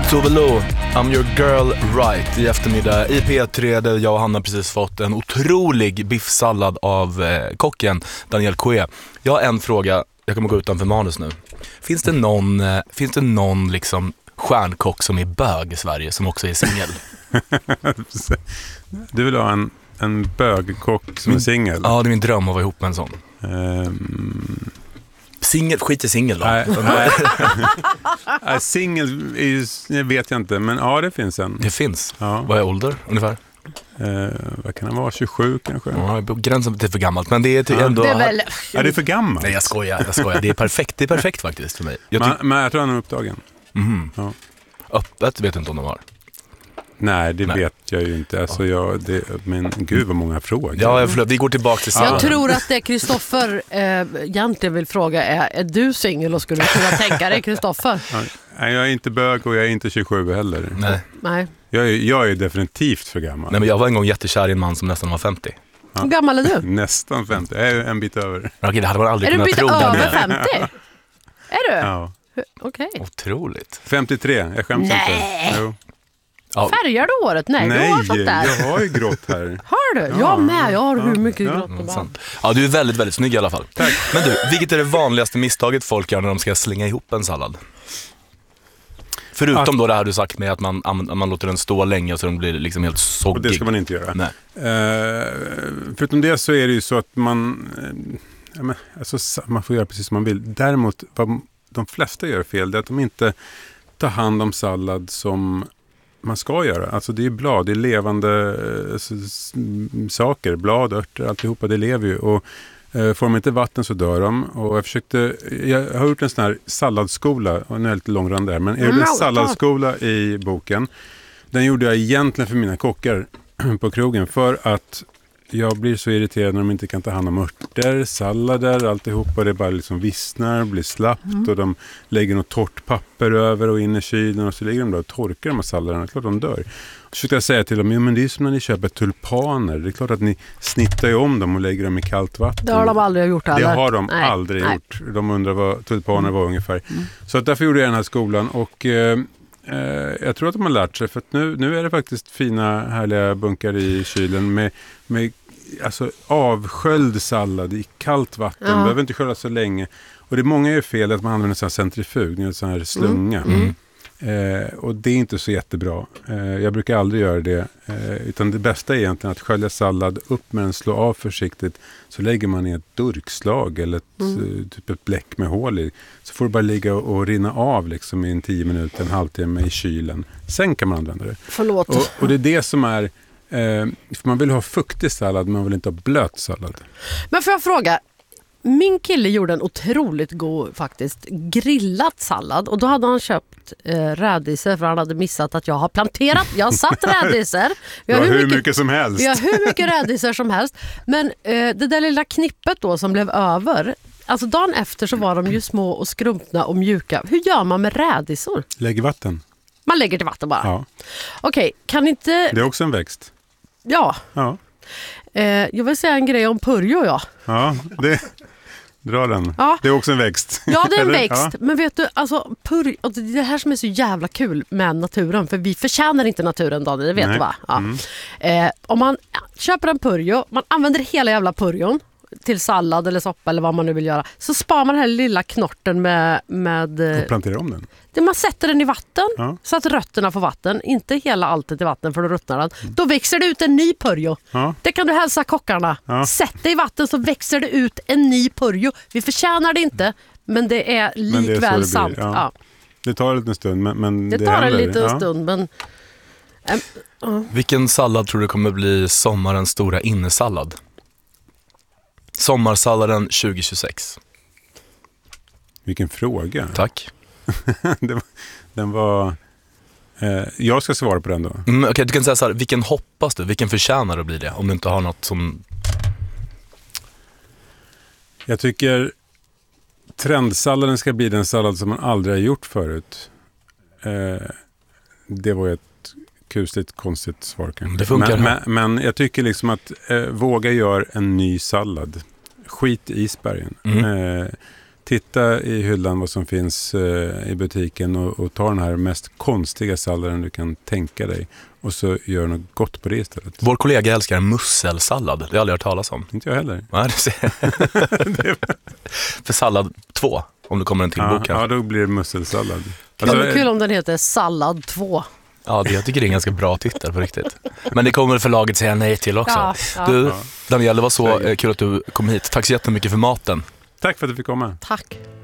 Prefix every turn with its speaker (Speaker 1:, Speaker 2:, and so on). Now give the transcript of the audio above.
Speaker 1: Tove Lo, I'm your girl right i eftermiddag i P3 där jag och Hanna precis fått en otrolig biffsallad av kocken Daniel Coué. Jag har en fråga, jag kommer gå utanför manus nu. Finns det någon liksom stjärnkock som är bög i Sverige som också är singel?
Speaker 2: Du vill ha en bögkock som är singel?
Speaker 1: Ja, det är min dröm att vara ihop med en sån. Singel, skit i singel då.
Speaker 2: Nej, singel vet jag inte, men ja, det finns en.
Speaker 1: Det finns?
Speaker 2: Ja.
Speaker 1: Vad är ålder ungefär?
Speaker 2: Vad kan det vara? 27 kanske?
Speaker 1: Ja, gränsen till för gammalt, men det är ändå...
Speaker 3: Det är väl...
Speaker 2: Är det för gammalt?
Speaker 1: Nej, jag skojar. Det är perfekt faktiskt för mig.
Speaker 2: Men jag tror han är upptagen.
Speaker 1: Mm.
Speaker 2: Ja.
Speaker 1: Öppet vet inte om de har.
Speaker 2: Nej, det vet jag ju inte. Alltså, men gud vad många frågor.
Speaker 1: Ja, vi går tillbaka till
Speaker 3: Jag tror att det Kristoffer egentligen vill fråga är du singel och skulle kunna tänka dig Kristoffer?
Speaker 2: Nej, jag är inte bög och jag är inte 27 heller.
Speaker 1: Nej.
Speaker 2: Jag är definitivt för gammal.
Speaker 1: Nej, men jag var en gång jättekär i en man som nästan var 50.
Speaker 3: Hur gammal är du?
Speaker 2: Nästan 50. Jag är en bit över.
Speaker 1: Okej, det hade man aldrig
Speaker 3: Är du
Speaker 1: kunnat
Speaker 3: en bit
Speaker 1: tro.
Speaker 3: över 50? Är du?
Speaker 2: Ja.
Speaker 3: Okej.
Speaker 1: Otroligt.
Speaker 2: 53, jag skäms
Speaker 3: Nej.
Speaker 2: inte. Jo.
Speaker 1: Ja.
Speaker 3: Färgar du håret? Nej, du har sånt där.
Speaker 2: Jag har ju grått här.
Speaker 3: Har du? Jag med. Jag har hur mycket grått på band.
Speaker 1: Ja, du är väldigt, väldigt snygg i alla fall.
Speaker 2: Tack.
Speaker 1: Men du, vilket är det vanligaste misstaget folk gör när de ska slänga ihop en sallad? Förutom då det här du sagt med att man låter den stå länge och så den blir liksom helt soggig.
Speaker 2: Och det ska man inte göra.
Speaker 1: Nej.
Speaker 2: Förutom det så är det ju så att man får göra precis som man vill. Däremot, vad de flesta gör fel, det är att de inte tar hand om sallad som man ska göra. Alltså det är blad, det är levande saker, blad, örter, alltihopa, det lever ju. Och får de inte vatten så dör de. Och jag har gjort en sån här salladsskola, och nu är jag lite långrandig där, men jag gjorde en salladsskola i boken. Den gjorde jag egentligen för mina kockar på krogen, för att jag blir så irriterad när de inte kan ta hand om örter, sallader, alltihopa. Det bara liksom vissnar, blir slappt och de lägger något torrt papper över och in i kylen och så ligger de där och torkar de här salladerna. Det är klart de dör. Så försökte jag säga till dem, men det är som när ni köper tulpaner. Det är klart att ni snittar ju om dem och lägger dem i kallt vatten.
Speaker 3: Det har de aldrig gjort
Speaker 2: Det har de aldrig gjort. De undrar vad tulpaner var ungefär. Så att därför gjorde jag den här skolan och... jag tror att de har lärt sig, för att nu är det faktiskt fina härliga bunkar i kylen med alltså avsköljd sallad i kallt vatten. Man behöver inte skölja så länge. Och det är många är fel att man använder en sån här centrifug, en sån här slunga. Och det är inte så jättebra. Jag brukar aldrig göra det. Utan det bästa är egentligen att skölja sallad upp med den, slå av försiktigt. Så lägger man i ett durkslag eller typ ett bläck med hål i. Så får det bara ligga och rinna av liksom i 10 minuter, en halvtimme i kylen. Sen kan man använda det.
Speaker 3: Förlåt.
Speaker 2: Och det är det som är... för man vill ha fuktig sallad, man vill inte ha blöt sallad.
Speaker 3: Men får jag fråga, min kille gjorde en otroligt god faktiskt grillat sallad och då hade han köpt rädisor för han hade missat att jag har planterat. Jag har satt rädisor.
Speaker 2: Vi har hur mycket som helst.
Speaker 3: Vi har hur mycket rädisor som helst. Men det där lilla knippet då som blev över, alltså dagen efter så var de ju små och skrumpna och mjuka. Hur gör man med rädisor?
Speaker 2: Lägg vatten.
Speaker 3: Man lägger till vatten bara?
Speaker 2: Ja.
Speaker 3: Okej, kan inte...
Speaker 2: Det är också en växt.
Speaker 3: Ja. Jag vill säga en grej om purjo,
Speaker 2: Ja, dra den.
Speaker 3: Ja.
Speaker 2: Det är också en växt.
Speaker 3: Ja, det är en växt.
Speaker 2: Ja.
Speaker 3: Men vet du, alltså purjo, det här som är så jävla kul med naturen, för vi förtjänar inte naturen, Daniel, det vet du va? Ja. Om man köper en purjo, man använder hela jävla purjon till sallad eller soppa eller vad man nu vill göra, så spar man den här lilla knorten med
Speaker 2: Och planterar om den.
Speaker 3: Man sätter den i vatten så att rötterna får vatten, inte hela alltet i vatten för då ruttnar den. Då växer det ut en ny purjo. Det kan du hälsa kockarna. Sätt det i vatten så växer det ut en ny purjo. Vi förtjänar det inte, men det är likväl sant. Ja.
Speaker 2: Det tar en liten stund, men
Speaker 3: det tar en liten stund, men
Speaker 1: Vilken sallad tror du kommer bli sommarens stora innesallad? Sommarsalladen 2026.
Speaker 2: Vilken fråga.
Speaker 1: Tack.
Speaker 2: Den var... jag ska svara på den då.
Speaker 1: Okej, du kan säga så här, vilken hoppas du? Vilken förtjänar att bli det? Om du inte har något som...
Speaker 2: Jag tycker trendsalladen ska bli den sallad som man aldrig har gjort förut. Det var ett kusligt konstigt svar kanske.
Speaker 1: Det funkar.
Speaker 2: Men jag tycker liksom att våga göra en ny sallad. Skit i isbergen. titta i hyllan vad som finns i butiken och ta den här mest konstiga salladen du kan tänka dig. Och så gör något gott på det istället.
Speaker 1: Vår kollega älskar musselsallad. Det har jag aldrig hört talas om.
Speaker 2: Inte jag heller.
Speaker 1: Nej, det ser. För sallad 2, om det kommer en till bok här.
Speaker 2: Ja, då blir det musselsallad.
Speaker 3: Kul om den heter Sallad 2.
Speaker 1: Ja, jag tycker det är en ganska bra titel på riktigt. Men det kommer förlaget säga nej till också.
Speaker 3: Ja.
Speaker 1: Du, Daniel, det var så kul att du kom hit. Tack så jättemycket för maten.
Speaker 2: Tack för att du fick komma.
Speaker 3: Tack.